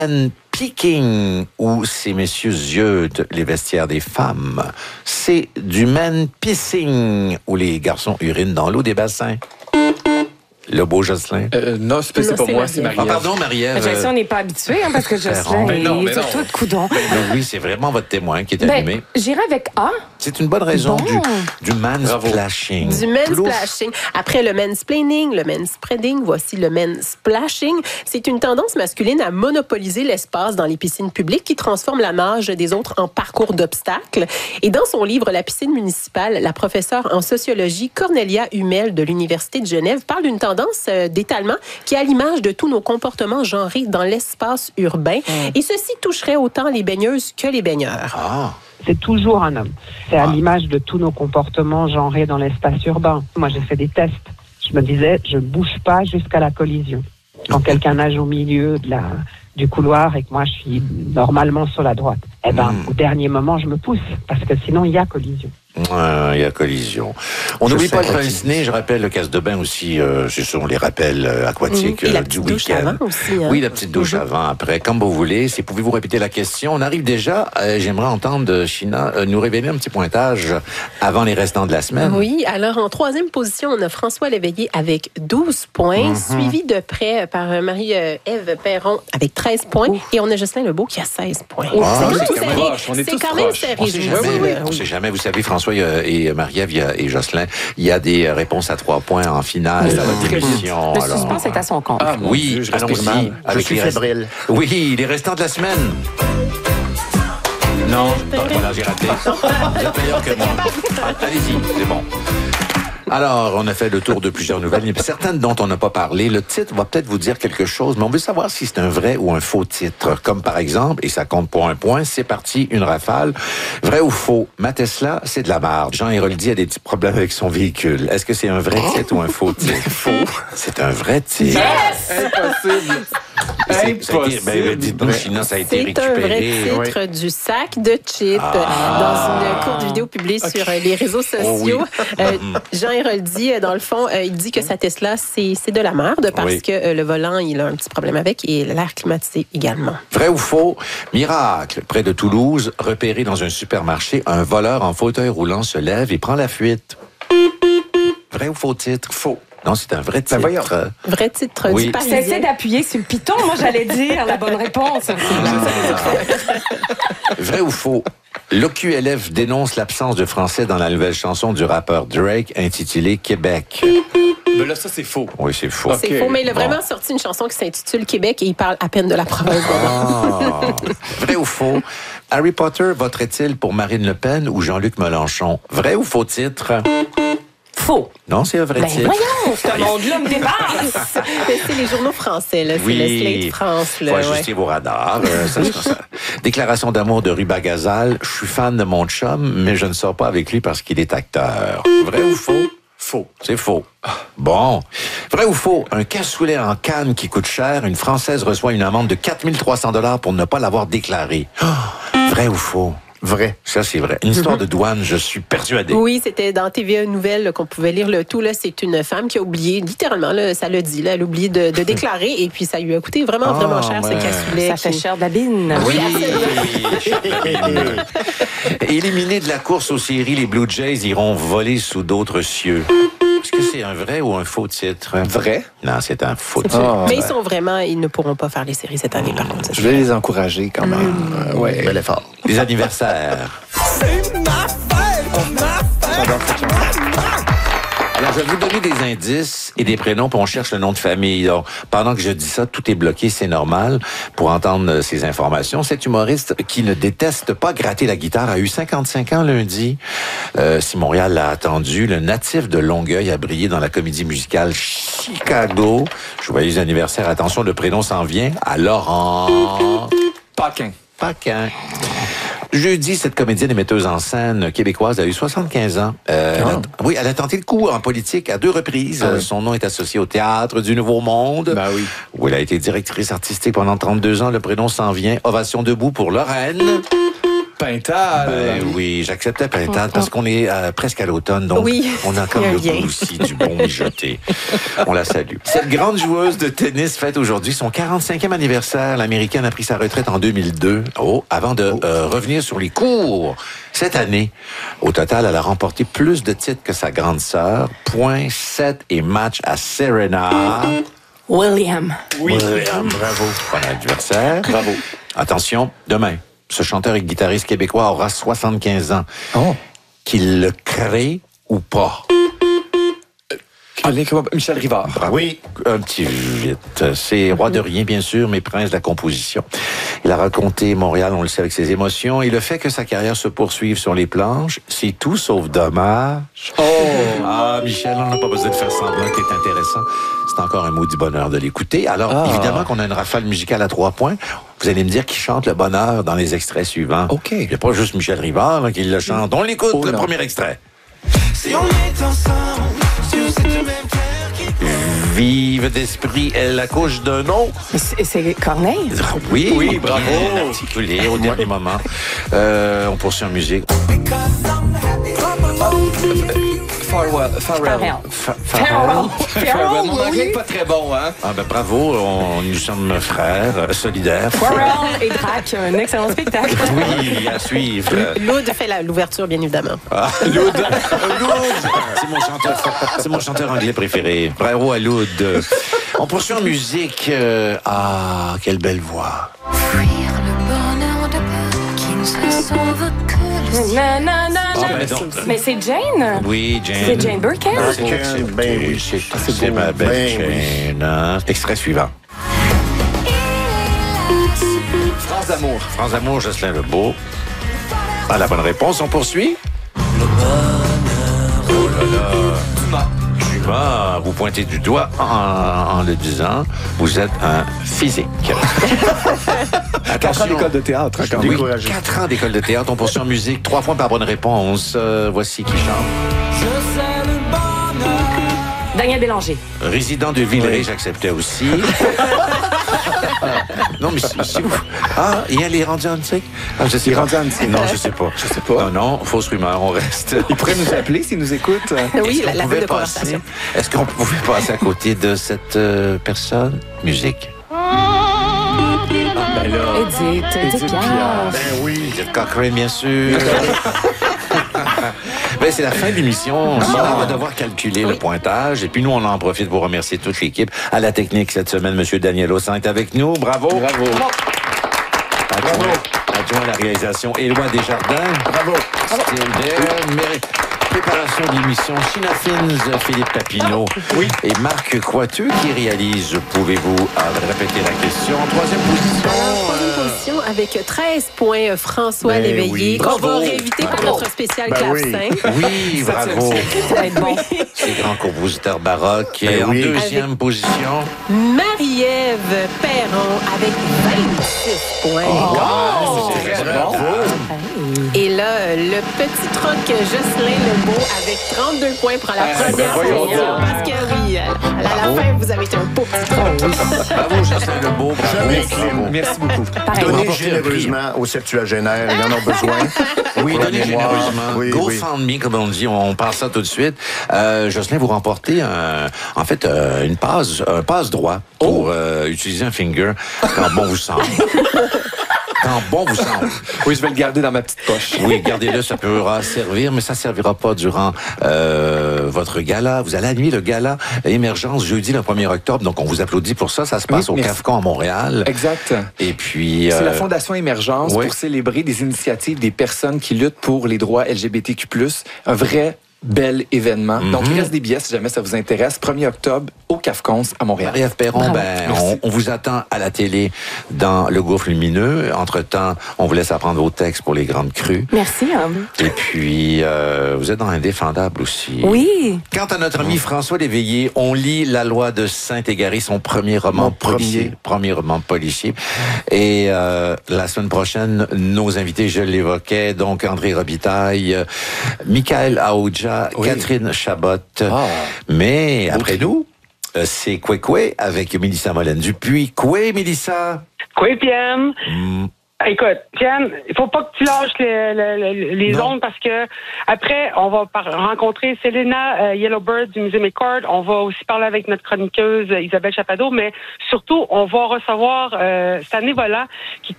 Peeking, ou ces messieurs ziotent les vestiaires des femmes. C'est du man pissing, où les garçons urinent dans l'eau des bassins. Le beau Jocelyn. Non, c'est pas moi, c'est Marie-Ève. Ah, pardon, Marie-Ève. Ça, on n'est pas habitué, parce que Jocelyn est sur tout de coudon. Oui, c'est vraiment votre témoin qui est animé. J'irai avec A. C'est une bonne raison du mansplashing. Du mansplashing. Après le mansplaining, le manspreading, voici le mansplashing. C'est une tendance masculine à monopoliser l'espace dans les piscines publiques qui transforme la nage des autres en parcours d'obstacles. Et dans son livre La piscine municipale, la professeure en sociologie Cornelia Hummel de l'Université de Genève parle d'une tendance d'étalement qui est à l'image de tous nos comportements genrés dans l'espace urbain. Et ceci toucherait autant les baigneuses que les baigneurs. Ah. C'est toujours un homme. C'est à l'image de tous nos comportements genrés dans l'espace urbain. Moi, j'ai fait des tests. Je me disais, je bouge pas jusqu'à la collision. Quand quelqu'un nage au milieu du couloir et que moi, je suis normalement sur la droite, au dernier moment, je me pousse parce que sinon, il y a collision. Il y a collision. On n'oublie pas le pince-nez, je rappelle le casse de bain aussi, ce sont les rappels aquatiques du week-end. Oui, la petite douche avant, après, comme vous voulez. Pouvez-vous répéter la question? On arrive déjà, j'aimerais entendre China nous révéler un petit pointage avant les restants de la semaine. Oui, alors en troisième position, on a François Léveillé avec 12 points, suivi de près par Marie-Ève Perron avec 13 points, et on a Jocelyn Lebeau qui a 16 points. C'est quand même serré. On ne sait jamais, vous savez, François et Marie-Ève et Jocelyn, il y a des réponses à 3 points en finale de votre émission. Le suspense est à son compte. Ah, oui, allons-y. Je suis fébrile. Oui, les restants de la semaine. Non, voilà, j'ai raté. Vous êtes meilleur que moi. Allez-y, c'est bon. Alors, on a fait le tour de plusieurs nouvelles. Il y a certaines dont on n'a pas parlé. Le titre va peut-être vous dire quelque chose, mais on veut savoir si c'est un vrai ou un faux titre. Comme par exemple, et ça compte pour un point, c'est parti, une rafale. Vrai ou faux? Ma Tesla, c'est de la merde. Jean Héroldi a des petits problèmes avec son véhicule. Est-ce que c'est un vrai titre ou un faux titre? Faux. C'est un vrai titre. Yes! Impossible! Dites-nous, China, ça a été récupéré. C'est un vrai titre du sac de chips dans une courte vidéo publiée sur les réseaux sociaux. Jean Héroldi, dans le fond, il dit que sa Tesla, c'est de la merde parce que le volant, il a un petit problème avec et l'air climatisé également. Vrai ou faux? Miracle, près de Toulouse, repéré dans un supermarché, un voleur en fauteuil roulant se lève et prend la fuite. Vrai ou faux titre? Faux. Non, c'est un vrai titre. Vrai titre du Parisien. J'essaie d'appuyer sur le piton. Moi, j'allais dire la bonne réponse. Vrai ou faux? L'OQLF dénonce l'absence de français dans la nouvelle chanson du rappeur Drake intitulée Québec. Mais là, ça, c'est faux. Oui, c'est faux. C'est faux, mais il a vraiment sorti une chanson qui s'intitule Québec et il parle à peine de la province. Vrai ou faux? Harry Potter voterait-il pour Marine Le Pen ou Jean-Luc Mélenchon? Vrai ou faux titre? Faux. Non, c'est un vrai titre. Voyons, ce monde-là me dépasse. C'est les journaux français, là. C'est le Slate France. Il faut ajuster vos radars. Ça. Déclaration d'amour de Ruba Gazal. Je suis fan de mon chum, mais je ne sors pas avec lui parce qu'il est acteur. Vrai ou faux? Faux. C'est faux. Bon. Vrai ou faux? Un cassoulet en canne qui coûte cher, une Française reçoit une amende de 4 300 $ pour ne pas l'avoir déclaré. Vrai ou faux? Vrai. Ça, c'est vrai. Une histoire de douane, je suis persuadé. Oui, c'était dans TVA Nouvelles qu'on pouvait lire le tout. Là, c'est une femme qui a oublié, littéralement, là, ça le dit, là, elle a oublié de déclarer et puis ça lui a coûté vraiment cher, ce cassoulet. Ça fait cher de la bine. Oui, Éliminés de la course aux séries, les Blue Jays iront voler sous d'autres cieux. Est-ce que c'est un vrai ou un faux titre? Vrai? Non, c'est un faux titre. Mais ils ne pourront pas faire les séries cette année, par contre. Je vais les encourager quand même. Bel effort. Les anniversaires. C'est ma fête! J'adore cette chanson. Alors, je vais vous donner des indices et des prénoms, puis on cherche le nom de famille. Donc, pendant que je dis ça, tout est bloqué, c'est normal. Pour entendre ces informations, cet humoriste qui ne déteste pas gratter la guitare a eu 55 ans lundi. Si Montréal l'a attendu, le natif de Longueuil a brillé dans la comédie musicale Chicago. Joyeux anniversaire. Attention, le prénom s'en vient à Laurent Paquin. Jeudi, cette comédienne et metteuse en scène québécoise a eu 75 ans. Elle a tenté le coup en politique à 2 reprises. Son nom est associé au Théâtre du Nouveau Monde, où elle a été directrice artistique pendant 32 ans. Le prénom s'en vient. Ovation debout pour Lorraine. Pintal. Ben oui, j'acceptais Pintade parce qu'on est presque à l'automne, donc Oui, on a comme il y a le un lien. goût aussi du bon mijoté. On la salue. Cette grande joueuse de tennis fête aujourd'hui son 45e anniversaire. L'Américaine a pris sa retraite en 2002, avant de revenir sur les cours cette année. Au total, elle a remporté plus de titres que sa grande sœur. Points, sets et matchs à Serena. William. William, bravo. Bon adversaire. Bravo. Attention, demain, ce chanteur et guitariste québécois aura 75 ans. Oh. Qu'il le crée ou pas. Michel Rivard. Oui, un petit vite. C'est roi de rien, bien sûr, mais prince de la composition. Il a raconté Montréal, on le sait, avec ses émotions. Et le fait que sa carrière se poursuive sur les planches, c'est tout sauf dommage. Oh! Ah, Michel, on n'a pas besoin de faire semblant qu'il est intéressant. C'est encore un maudit bonheur de l'écouter. Alors, évidemment qu'on a une rafale musicale à 3 points. Vous allez me dire qui chante le bonheur dans les extraits suivants. OK. Il n'y a pas juste Michel Rivard là, qui le chante. On l'écoute, le premier extrait. Si on est ensemble sur cette même terre qui Vive d'esprit, elle accouche d'un nom. C'est Corneille. Oui, Oui, bravo. bien articulé au dernier moment. On poursuit en musique. Farewell. Farrell. Farewell. Mon anglais n'est pas très bon, hein? Ah ben bravo, nous sommes frères, solidaires. Farrell et Drac, un excellent spectacle. Oui, à suivre. Loud fait l'ouverture, bien évidemment. Loud. C'est mon chanteur anglais préféré. Bravo à Loud. On poursuit en musique. Quelle belle voix. Fuir le bonheur de peur qui ne se sauve que le ciel. Non, non, non, Ah, non. ben donc. Mais c'est Jane. Oui, Jane. C'est Jane Birkin. Ben oui, c'est ma belle Jane. Hein. Extrait suivant. France d'amour. France Amour, Jocelyn Lebeau. Ah, la bonne réponse, on poursuit. Oh là là. Dumas, vous pointez du doigt en le disant. Vous êtes un physique. 4 ans d'école de théâtre. Oui, Découragé. 4 ans d'école de théâtre. On poursuit en musique. 3 points par bonne réponse. Voici qui chante. je sais le bonheur. Daniel Bélanger. Résident de Villeray, j'acceptais aussi. Non, mais si vous... Ah, et elle est rendue en Antique? Ah, je sais Il est pas. rendu en Antique. Non, je sais pas. Je sais pas. Non, fausse rumeur, on reste. Il pourrait nous appeler s'il nous écoute. Oui, Est-ce qu'on la pouvait ville de passer- conversation. Est-ce qu'on pouvait passer à côté de cette personne? Musique. Ben là. Edith Piaf. Ben oui. Edith Cochrane, bien sûr. Ben, c'est la fin de l'émission. On va devoir calculer le pointage. Et puis nous, on en profite pour remercier toute l'équipe. À la technique cette semaine, M. Daniel Ossin est avec nous. Bravo. Bravo. Adjoint à la réalisation, Éloi Desjardins. Bravo. Still there. Préparation de l'émission, China Fins, Philippe Papineau. Oui. Et Marc Coiteux qui réalise. Pouvez-vous répéter la question? Troisième position. Avec 13 points, François Ben Léveillé, oui. qu'on va Bravo. réinviter pour Bravo. notre spécial Ben clavecin. Oui, bravo. Ça va être bon. C'est grand compositeur baroque. Ben Et en oui. deuxième position. Marie-Ève Perron avec 26 points. Wow, c'est très bon. Et là, le petit troc Jocelyn Lebeau avec 32 points pour la première voyons position. donc. Parce que oui, à la fin, vous avez été un beau petit troc. Bravo, Jocelyn Lebeau. Bravo. Jamais Bravo. Merci beaucoup. Pareil. Donnez remporter un généreusement aux septuagénaires. Ils en ont besoin. Oui, Pour la donnez mémoire. généreusement. Oui, oui. GoFundMe, comme on dit, on passe ça tout de suite. Jocelyn, vous remportez un passe droit pour utiliser un finger quand bon vous semble. Quand bon vous semble. Oui, je vais le garder dans ma petite poche. Oui, gardez-le, ça pourra servir, mais ça servira pas durant votre gala. Vous allez animer le gala Émergence jeudi le 1er octobre, donc on vous applaudit pour ça. Ça se passe Oui, au merci. CAFCON à Montréal. Exact. Et puis... C'est la Fondation Émergence oui. pour célébrer des initiatives des personnes qui luttent pour les droits LGBTQ+. Un vrai bel événement. Donc, il reste des billets si jamais ça vous intéresse. 1er octobre au CAFCONS à Montréal. Marie-Ève Perron, Bravo. on vous attend à la télé dans Le Gouffre Lumineux. Entre-temps, on vous laisse apprendre vos textes pour les grandes crues. Merci. Hein. Et puis, vous êtes dans Indéfendable aussi. Oui. Quant à notre ami François Léveillé, on lit La Loi de Saint-Exupéry, son premier roman Mon policier. Premier roman policier. Et la semaine prochaine, nos invités, je l'évoquais, donc André Robitaille, Michael Aoudja, Oui. Catherine Chabot. Ah. Mais après nous, c'est Koué avec Mélissa Molène-Dupuis. Koué, Mélissa? Quoi, Piam? Écoute, Jen, il faut pas que tu lâches les ondes parce que après, on va rencontrer Selena Yellowbird du Musée McCord. On va aussi parler avec notre chroniqueuse Isabelle Chappado, mais surtout, on va recevoir Stanley Volant qui